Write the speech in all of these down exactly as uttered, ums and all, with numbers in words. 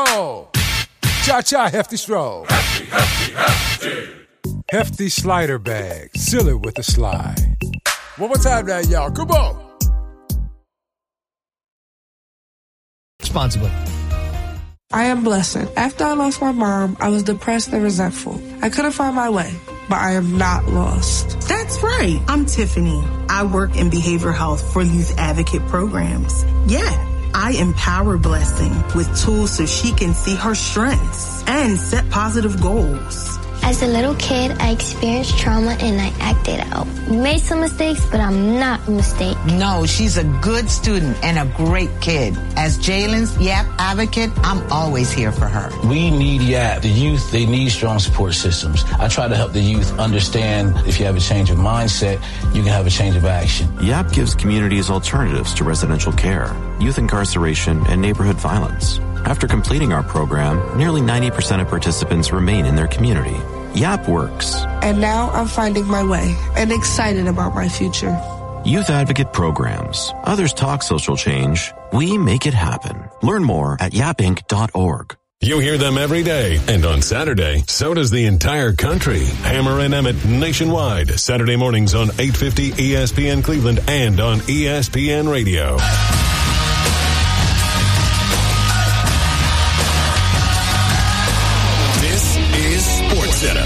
Oh, cha-cha hefty stroll. Hefty, hefty, hefty. Hefty slider bag. Seal it with a slide. One more time now, y'all. Come on. Responsibly. I am Blessing. After I lost my mom, I was depressed and resentful. I couldn't find my way, but I am not lost. That's right. I'm Tiffany. I work in behavioral health for youth advocate programs. Yeah. I empower Blessing with tools so she can see her strengths and set positive goals. As a little kid, I experienced trauma and I acted out. Made some mistakes, but I'm not a mistake. No, she's a good student and a great kid. As Jalen's YAP advocate, I'm always here for her. We need YAP. The youth, they need strong support systems. I try to help the youth understand if you have a change of mindset, you can have a change of action. YAP gives communities alternatives to residential care, youth incarceration, and neighborhood violence. After completing our program, nearly ninety percent of participants remain in their community. YAP works. And now I'm finding my way and excited about my future. Youth Advocate Programs. Others talk social change. We make it happen. Learn more at yap inc dot org. You hear them every day, and on Saturday, so does the entire country. Hammer and Emmett nationwide, Saturday mornings on eight fifty E S P N Cleveland and on E S P N Radio. SportsCenter.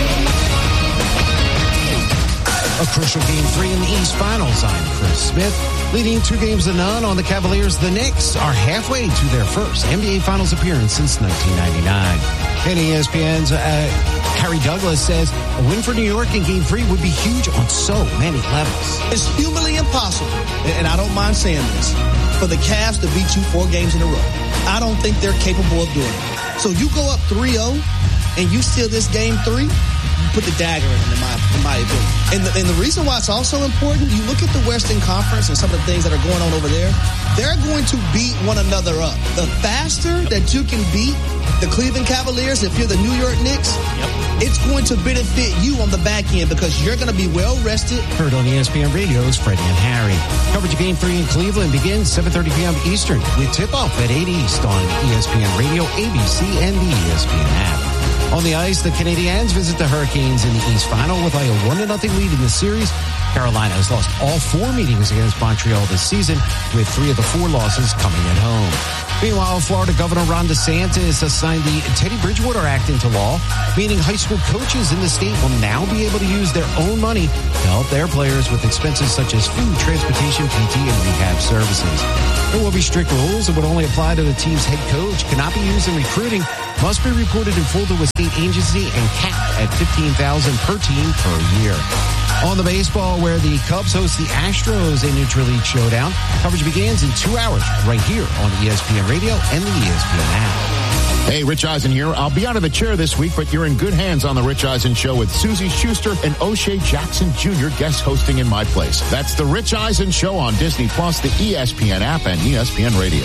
A crucial game three in the East Finals. I'm Chris Smith. Leading two games to none on the Cavaliers, the Knicks are halfway to their first N B A Finals appearance since nineteen ninety-nine. And E S P N's uh, Harry Douglas says a win for New York in game three would be huge on so many levels. It's humanly impossible, and I don't mind saying this, for the Cavs to beat you four games in a row. I don't think they're capable of doing it. So you go up three oh, and you steal this game three, you put the dagger in them, in my, in my opinion. And the, and the reason why it's also important, you look at the Western Conference and some of the things that are going on over there, they're going to beat one another up. The faster that you can beat the Cleveland Cavaliers, if you're the New York Knicks, yep. it's going to benefit you on the back end because you're going to be well rested. Heard on E S P N Radio's Freddie and Harry. Coverage of Game three in Cleveland begins seven thirty p.m. Eastern with tip-off at eight East on E S P N Radio, A B C, and the E S P N app. On the ice, the Canadiens visit the Hurricanes in the East Final with a one to nothing lead in the series. Carolina has lost all four meetings against Montreal this season, with three of the four losses coming at home. Meanwhile, Florida Governor Ron DeSantis has signed the Teddy Bridgewater Act into law, meaning high school coaches in the state will now be able to use their own money to help their players with expenses such as food, transportation, P T, and rehab services. There will be strict rules that would only apply to the team's head coach, cannot be used in recruiting, must be reported in full to a state agency, and capped at fifteen thousand dollars per team per year. On the baseball, where the Cubs host the Astros in Intra-League Showdown, coverage begins in two hours right here on E S P N Radio and the E S P N app. Hey, Rich Eisen here. I'll be out of the chair this week, but you're in good hands on the Rich Eisen Show with Susie Schuster and O'Shea Jackson Junior guest hosting in my place. That's the Rich Eisen Show on Disney Plus, the E S P N app, and E S P N Radio.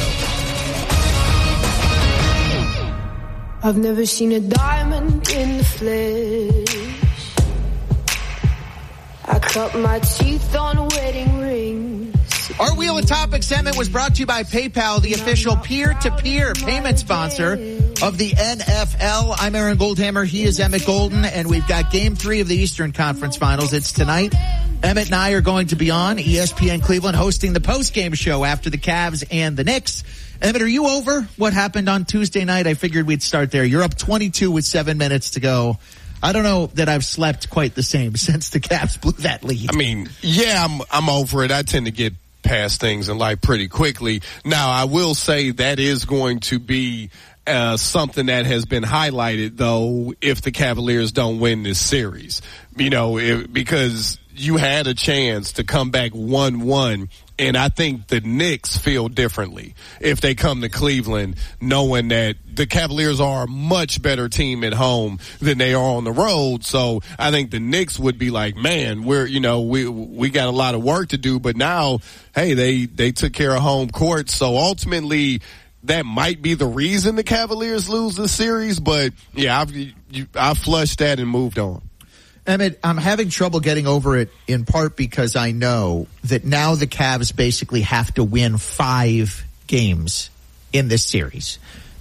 I've never seen a diamond in the flesh. I cut my teeth on wedding rings. Our Wheel of Topics segment was brought to you by PayPal, the official peer-to-peer payment sponsor of the N F L. I'm Aaron Goldhammer. He is Emmett Golden, and we've got Game three of the Eastern Conference Finals. It's tonight. Emmett and I are going to be on E S P N Cleveland hosting the post-game show after the Cavs and the Knicks. Emmett, are you over what happened on Tuesday night? I figured we'd start there. You're up twenty-two with seven minutes to go. I don't know that I've slept quite the same since the Cavs blew that lead. I mean, yeah, I'm I'm over it. I tend to get past things in life pretty quickly. Now, I will say that is going to be uh, something that has been highlighted, though, if the Cavaliers don't win this series. You know, it, because you had a chance to come back one one. And I think the Knicks feel differently if they come to Cleveland knowing that the Cavaliers are a much better team at home than they are on the road. So I think the Knicks would be like, man, we're, you know, we, we got a lot of work to do, but now, hey, they, they took care of home court. So ultimately that might be the reason the Cavaliers lose the series. But yeah, I've, you, I flushed that and moved on. Emmett, I'm having trouble getting over it in part because I know that now the Cavs basically have to win five games in this series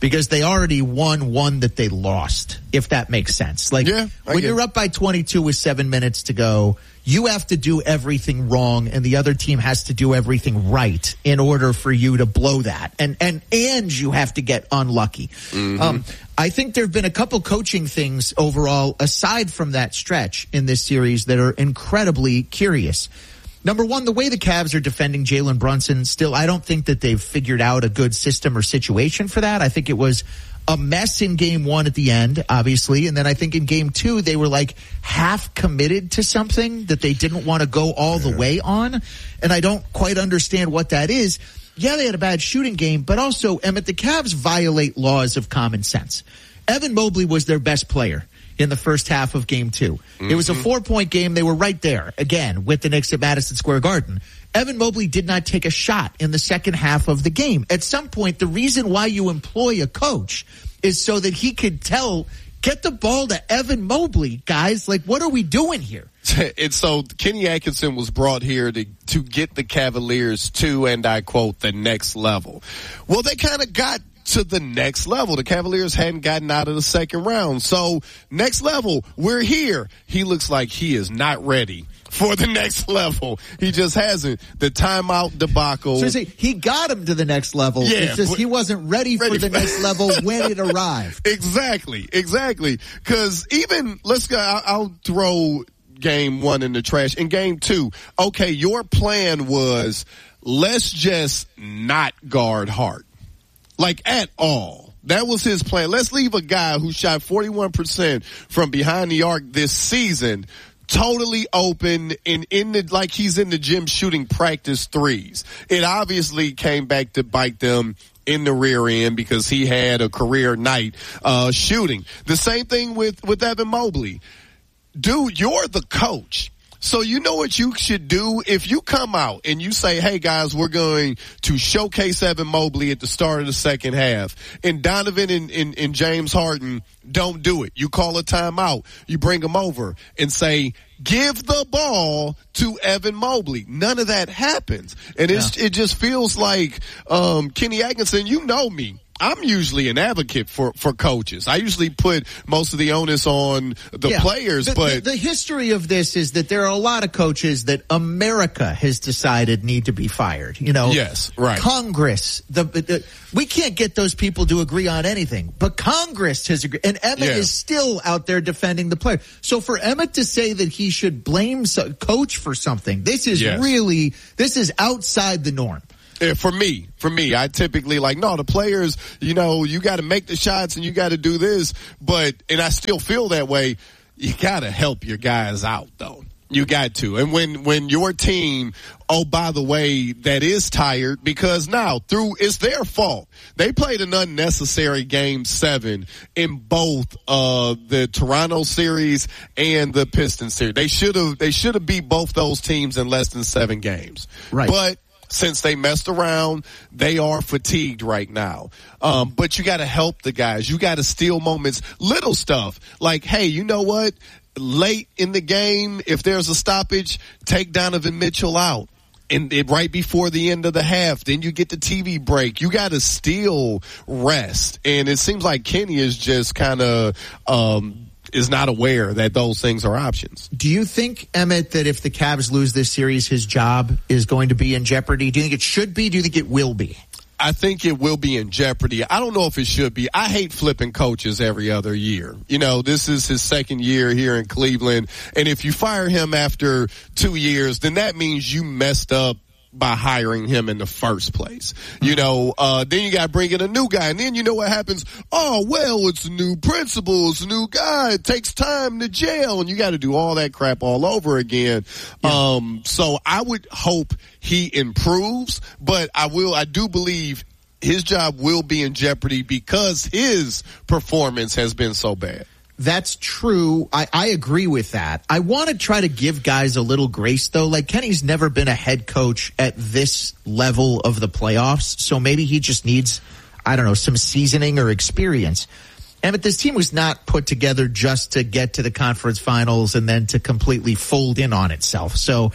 because they already won one that they lost, if that makes sense. Like, yeah, when you're it. up by twenty-two with seven minutes to go, you have to do everything wrong, and the other team has to do everything right in order for you to blow that. And and and you have to get unlucky. Mm-hmm. Um, I think there have been a couple coaching things overall, aside from that stretch in this series, that are incredibly curious. Number one, the way the Cavs are defending Jalen Brunson, still, I don't think that they've figured out a good system or situation for that. I think it was a mess in game one at the end, obviously. And then I think in game two, they were like half committed to something that they didn't want to go all the way on. And I don't quite understand what that is. Yeah, they had a bad shooting game, but also, Emmett, the Cavs violate laws of common sense. Evan Mobley was their best player in the first half of game two. Mm-hmm. It was a four-point game. They were right there, again, with the Knicks at Madison Square Garden. Evan Mobley did not take a shot in the second half of the game. At some point, the reason why you employ a coach is so that he could tell, get the ball to Evan Mobley, guys. Like, what are we doing here? And so Kenny Atkinson was brought here to, to get the Cavaliers to, and I quote, the next level. Well, they kind of got to the next level. The Cavaliers hadn't gotten out of the second round. So next level, we're here. He looks like he is not ready for the next level. He just hasn't. The timeout debacle. So see, he got him to the next level. Yeah, it's just he wasn't ready, ready for the next level when it arrived. Exactly. Exactly. Cause even, let's go, I'll, I'll throw game one in the trash. In game two, okay, your plan was, let's just not guard Hart. Like, at all. That was his plan. Let's leave a guy who shot forty-one percent from behind the arc this season totally open and in the, like he's in the gym shooting practice threes. It obviously came back to bite them in the rear end because he had a career night, uh, shooting. The same thing with, with Evan Mobley. Dude, you're the coach. So you know what you should do? If you come out and you say, hey, guys, we're going to showcase Evan Mobley at the start of the second half, and Donovan and, and, and James Harden don't do it. You call a timeout. You bring them over and say, give the ball to Evan Mobley. None of that happens. And it's, yeah. it just feels like um, Kenny Atkinson, you know me. I'm usually an advocate for, for coaches. I usually put most of the onus on the yeah. players, the, but the, the history of this is that there are a lot of coaches that America has decided need to be fired. You know, yes, right. Congress, the, the we can't get those people to agree on anything, but Congress has agreed, and Emmett yeah. is still out there defending the player. So for Emmett to say that he should blame so, coach for something, this is yes. really this is outside the norm. Yeah, for me, for me, I typically like, no, the players, you know, you got to make the shots and you got to do this. But, and I still feel that way. You got to help your guys out, though. You got to. And when, when your team, oh, by the way, that is tired, because now through, it's their fault. They played an unnecessary game seven in both, uh, the Toronto series and the Pistons series. They should have, they should have beat both those teams in less than seven games. Right. But, since they messed around, they are fatigued right now. Um, but you got to help the guys. You got to steal moments, little stuff like, hey, you know what? Late in the game, if there's a stoppage, take Donovan Mitchell out. And it, right before the end of the half, then you get the T V break. You got to steal rest. And it seems like Kenny is just kind of, um, is not aware that those things are options. Do you think, Emmett, that if the Cavs lose this series, his job is going to be in jeopardy? Do you think it should be? Do you think it will be? I think it will be in jeopardy. I don't know if it should be. I hate flipping coaches every other year. You know, this is his second year here in Cleveland. And if you fire him after two years, then that means you messed up by hiring him in the first place. You know, uh, then you got to bring in a new guy. And then you know what happens? Oh, well, it's a new principal. It's a new guy. It takes time to jail. And you got to do all that crap all over again. Yeah. Um, so I would hope he improves, but I will, I do believe his job will be in jeopardy because his performance has been so bad. That's true. I, I agree with that. I want to try to give guys a little grace, though. Like, Kenny's never been a head coach at this level of the playoffs, so maybe he just needs, I don't know, some seasoning or experience. And but this team was not put together just to get to the conference finals and then to completely fold in on itself. So,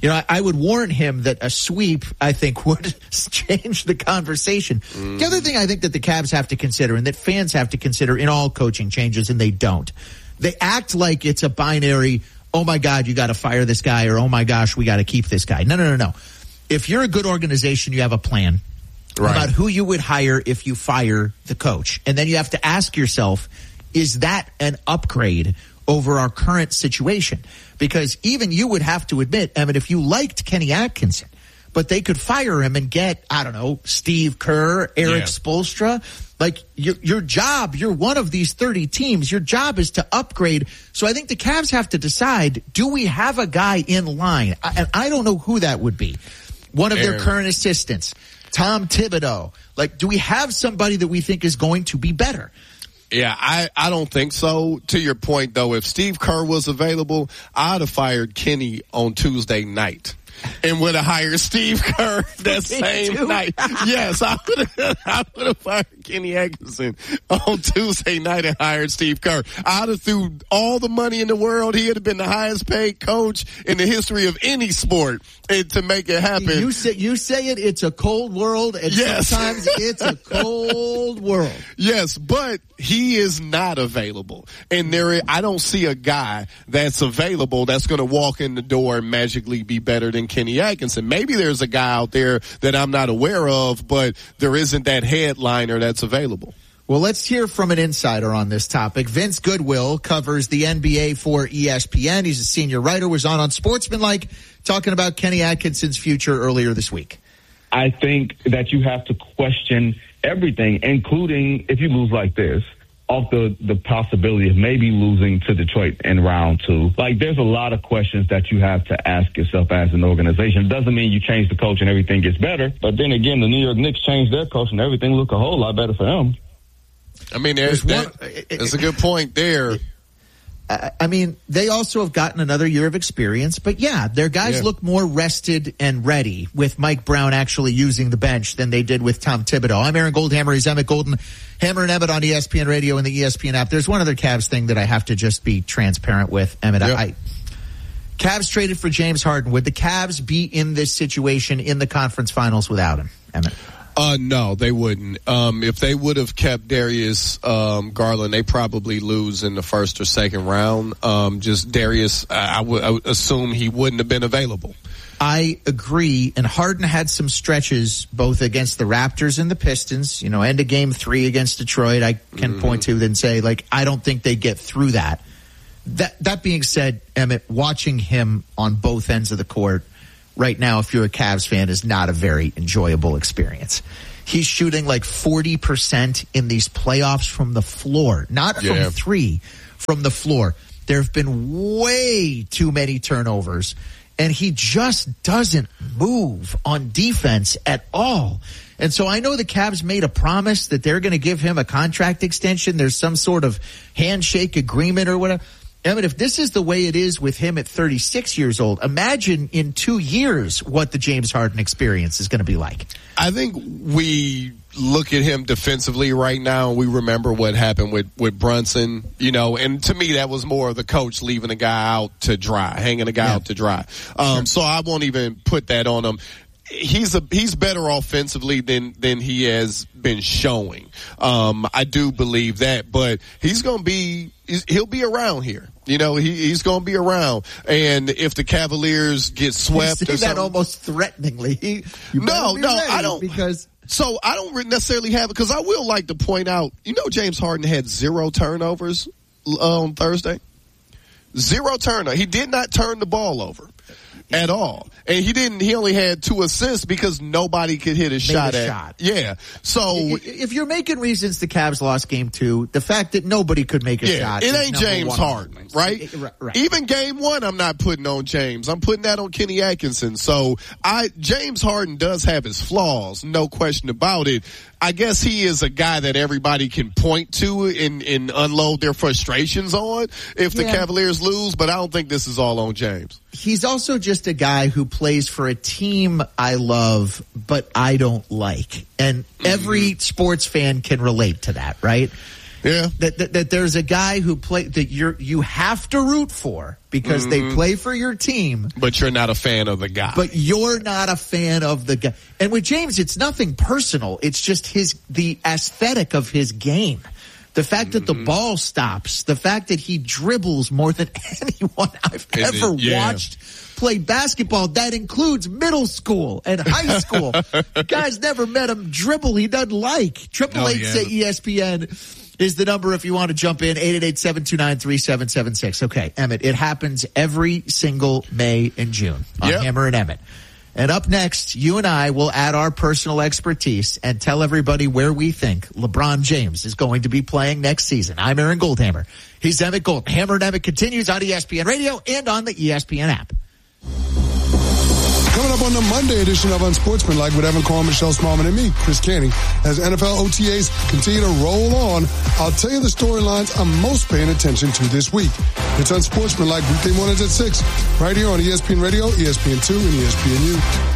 You know, I, I would warn him that a sweep, I think, would change the conversation. Mm. The other thing I think that the Cavs have to consider and that fans have to consider in all coaching changes, and they don't, they act like it's a binary, oh my God, you got to fire this guy, or oh my gosh, we got to keep this guy. No, no, no, no. If you're a good organization, you have a plan right. about who you would hire if you fire the coach. And then you have to ask yourself, is that an upgrade over our current situation? Because even you would have to admit, Emmett, if you liked Kenny Atkinson, but they could fire him and get, I don't know, Steve Kerr, Eric yeah. Spoelstra. Like, your, your job, you're one of these thirty teams. Your job is to upgrade. So I think the Cavs have to decide, do we have a guy in line? I, and I don't know who that would be. One of Aaron. their current assistants, Tom Thibodeau. Like, do we have somebody that we think is going to be better? Yeah, I, I don't think so. To your point, though, if Steve Kerr was available, I'd have fired Kenny on Tuesday night and would have hired Steve Kerr that same night. Yes, I would have I would have fired Kenny Atkinson on Tuesday night and hired Steve Kerr. I'd have threw all the money in the world. He would have been the highest paid coach in the history of any sport and to make it happen. You say, you say it, it's a cold world, and yes. sometimes it's a cold world. Yes, but he is not available. And there, is, I don't see a guy that's available that's going to walk in the door and magically be better than Kenny Atkinson. Maybe there's a guy out there that I'm not aware of, but there isn't that headliner that's available. Well, let's hear from an insider on this topic. Vince Goodwill covers the N B A for E S P N. He's a senior writer, was on on Sportsmanlike talking about Kenny Atkinson's future earlier this week. I think that you have to question everything, including if you lose like this, off the, the possibility of maybe losing to Detroit in round two. Like, there's a lot of questions that you have to ask yourself as an organization. It doesn't mean you change the coach and everything gets better. But then again, the New York Knicks changed their coach and everything looked a whole lot better for them. I mean, there's, there's, one, that, there's a good point there. I mean, they also have gotten another year of experience, but yeah, their guys yeah. look more rested and ready with Mike Brown actually using the bench than they did with Tom Thibodeau. I'm Aaron Goldhammer. He's Emmett Golden. Hammer and Emmett on E S P N Radio and the E S P N app. There's one other Cavs thing that I have to just be transparent with, Emmett. Yep. I, Cavs traded for James Harden. Would the Cavs be in this situation in the conference finals without him, Emmett? Uh, no, they wouldn't. Um, if they would have kept Darius um, Garland, they probably lose in the first or second round. Um, just Darius, I, I would I would assume he wouldn't have been available. I agree, and Harden had some stretches both against the Raptors and the Pistons, you know, end of game three against Detroit. I can mm-hmm. point to and say, like, I don't think they get through that. That that being said, Emmett, watching him on both ends of the court right now, if you're a Cavs fan, is not a very enjoyable experience. He's shooting like forty percent in these playoffs from the floor, not yeah. from three, from the floor. There have been way too many turnovers, and he just doesn't move on defense at all. And so I know the Cavs made a promise that they're going to give him a contract extension. There's some sort of handshake agreement or whatever. Emmett, if this is the way it is with him at thirty-six years old, imagine in two years what the James Harden experience is going to be like. I think we look at him defensively right now, and we remember what happened with, with Brunson, you know, and to me that was more of the coach leaving a guy out to dry, hanging a guy yeah. out to dry. Um, sure. So I won't even put that on him. He's a he's better offensively than than he has been showing. Um, I do believe that, but he's going to be he'll be around here. You know, he, he's going to be around. And if the Cavaliers get swept, you say that almost threateningly. You no, no, I don't because. So I don't necessarily have it because I will like to point out. You know, James Harden had zero turnovers uh, on Thursday. Zero turnover. He did not turn the ball over at all. And he didn't, he only had two assists because nobody could hit a shot a at. Shot. Yeah. So. If you're making reasons the Cavs lost game two, the fact that nobody could make a yeah, shot. It ain't James Harden, right? It, right? Even game one, I'm not putting on James. I'm putting that on Kenny Atkinson. So I, James Harden does have his flaws, no question about it. I guess he is a guy that everybody can point to and, and unload their frustrations on if the yeah. Cavaliers lose, but I don't think this is all on James. He's also just a guy who plays for a team I love, but I don't like. And every mm-hmm. sports fan can relate to that, right? Yeah. That, that, that there's a guy who play that you're, you have to root for because mm-hmm. they play for your team. But you're not a fan of the guy. But you're not a fan of the guy. And with James, it's nothing personal. It's just his, the aesthetic of his game. The fact mm-hmm. that the ball stops, the fact that he dribbles more than anyone I've Is ever it, yeah. watched play basketball. That includes middle school and high school. Guys never met him dribble he doesn't like. Triple eight say E S P N is the number if you want to jump in. eight eight eight, seven two nine, three seven seven six. Okay, Emmett, it happens every single May and June on yep. Hammer and Emmett. And up next, you and I will add our personal expertise and tell everybody where we think LeBron James is going to be playing next season. I'm Aaron Goldhammer. He's Emmett Golden. Hammer and Emmett continues on E S P N Radio and on the E S P N app. Coming up on the Monday edition of Unsportsmanlike with Evan Cohen, Michelle Smallman, and me, Chris Canty, as N F L O T As continue to roll on, I'll tell you the storylines I'm most paying attention to this week. It's Unsportsmanlike weekday mornings at six, right here on E S P N Radio, E S P N two, and E S P N U.